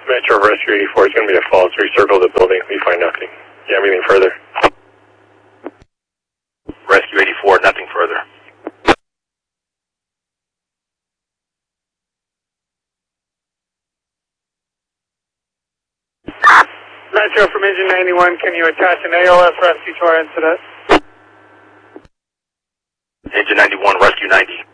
Metro Rescue 84 is going to be a false. Recircle the building. We find nothing. You have anything further? Rescue 84, nothing further. Metro from Engine 91, can you attach an ALS rescue to our incident? Engine 91, Rescue 90.